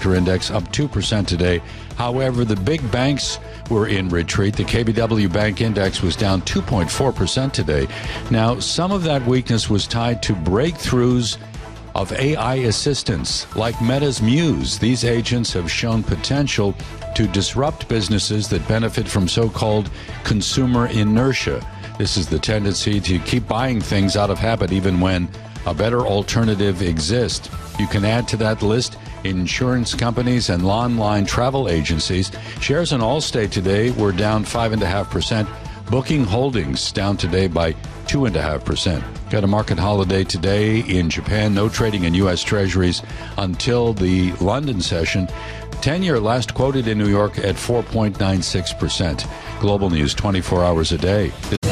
Sector Index up 2% today. However, the big banks were in retreat. The KBW Bank Index was down 2.4% today. Now, some of that weakness was tied to breakthroughs of AI assistants like Meta's Muse. These agents have shown potential to disrupt businesses that benefit from so-called consumer inertia. This is the tendency to keep buying things out of habit even when a better alternative exists. You can add to that list insurance companies and online travel agencies. Shares in Allstate today were down 5.5%. Booking Holdings down today by 2.5%. Got a market holiday today in Japan. No trading in U.S. Treasuries until the London session. 10-year last quoted in New York at 4.96%. Global news 24 hours a day.